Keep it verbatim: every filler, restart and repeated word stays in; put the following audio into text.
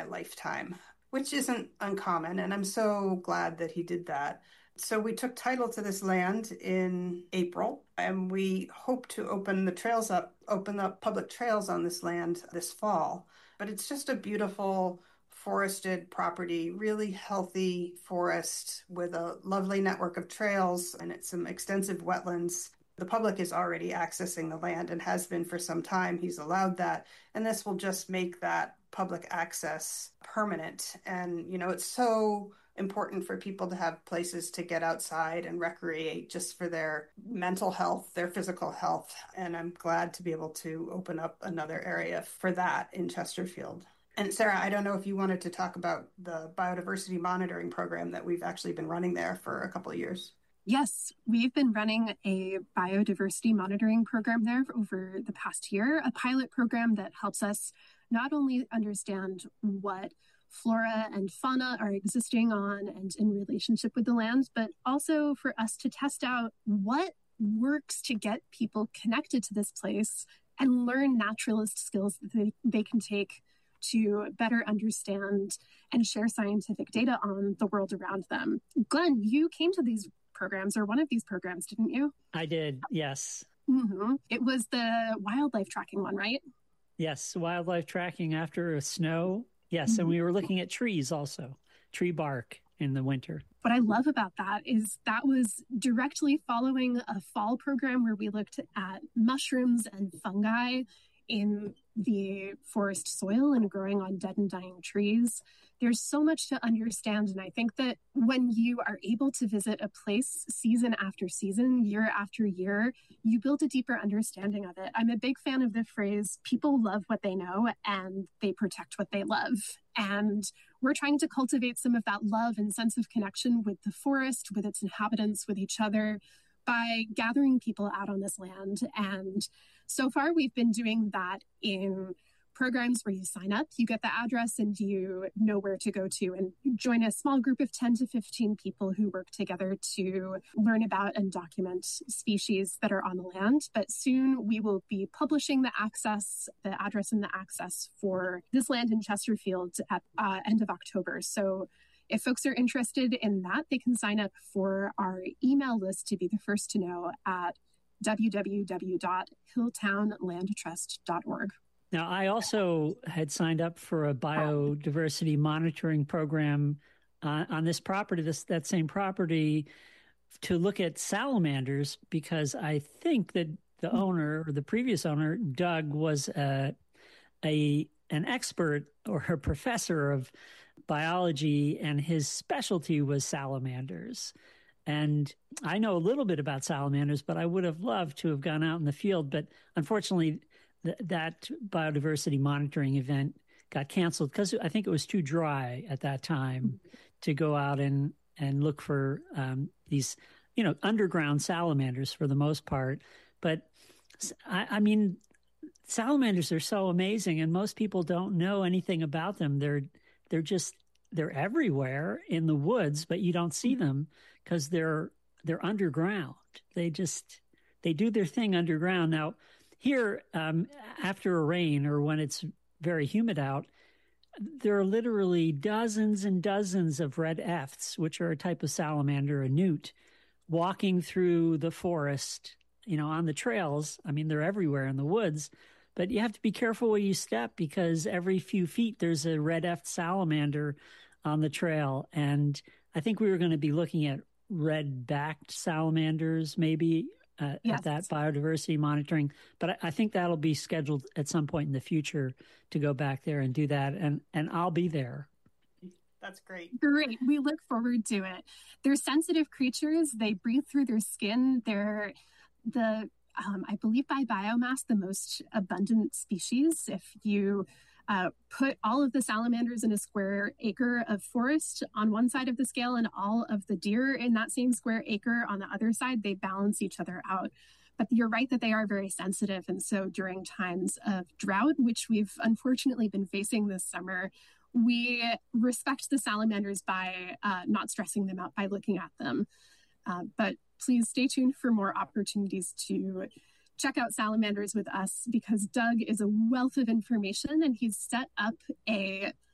my lifetime, which isn't uncommon. And I'm so glad that he did that. So we took title to this land in April, and we hope to open the trails up, open up public trails on this land this fall. But it's just a beautiful forested property, really healthy forest with a lovely network of trails, and it's some extensive wetlands. The public is already accessing the land and has been for some time. He's allowed that. And this will just make that public access permanent. And, you know, it's so important for people to have places to get outside and recreate just for their mental health, their physical health. And I'm glad to be able to open up another area for that in Chesterfield. And Sarah, I don't know if you wanted to talk about the biodiversity monitoring program that we've actually been running there for a couple of years. Yes, we've been running a biodiversity monitoring program there over the past year, a pilot program that helps us not only understand what flora and fauna are existing on and in relationship with the land, but also for us to test out what works to get people connected to this place and learn naturalist skills that they, they can take to better understand and share scientific data on the world around them. Glenn, you came to these programs, or one of these programs, didn't you? I did, yes. Mm-hmm. It was the wildlife tracking one, right? Yes, wildlife tracking after a snow. Yes, mm-hmm. And we were looking at trees also, tree bark in the winter. What I love about that is that was directly following a fall program where we looked at mushrooms and fungi in the forest soil and growing on dead and dying trees. There's so much to understand. And I think that when you are able to visit a place season after season, year after year, you build a deeper understanding of it. I'm a big fan of the phrase, people love what they know and they protect what they love. And we're trying to cultivate some of that love and sense of connection with the forest, with its inhabitants, with each other, by gathering people out on this land. And so far, we've been doing that in programs where you sign up, you get the address, and you know where to go to and join a small group of ten to fifteen people who work together to learn about and document species that are on the land. But soon we will be publishing the access, the address and the access for this land in Chesterfield at uh, end of October. So if folks are interested in that, they can sign up for our email list to be the first to know at w w w dot hilltown land trust dot org. Now, I also had signed up for a biodiversity monitoring program uh, on this property, this that same property, to look at salamanders, because I think that the owner, or the previous owner, Doug, was a, a an expert or a professor of biology, and his specialty was salamanders. And I know a little bit about salamanders, but I would have loved to have gone out in the field. But unfortunately, th- that biodiversity monitoring event got canceled because I think it was too dry at that time to go out and, and look for um, these, you know, underground salamanders for the most part. But I, I mean, salamanders are so amazing, and most people don't know anything about them. They're they're just they're everywhere in the woods, but you don't see them because they're they're underground. They just they do their thing underground. Now, here um, after a rain or when it's very humid out, there are literally dozens and dozens of red efts, which are a type of salamander, a newt, walking through the forest, you know, on the trails. I mean, they're everywhere in the woods, but you have to be careful where you step because every few feet there's a red eft salamander on the trail. And I think we were going to be looking at red-backed salamanders maybe uh, yes. at that biodiversity monitoring. But I, I think that'll be scheduled at some point in the future to go back there and do that. And, and I'll be there. That's great. Great. We look forward to it. They're sensitive creatures. They breathe through their skin. They're the, um, I believe by biomass, the most abundant species. If you uh, put all of the salamanders in a square acre of forest on one side of the scale and all of the deer in that same square acre on the other side, they balance each other out. But you're right that they are very sensitive. And so during times of drought, which we've unfortunately been facing this summer, we respect the salamanders by uh, not stressing them out by looking at them. Uh, but please stay tuned for more opportunities to check out salamanders with us, because Doug is a wealth of information and he's set up a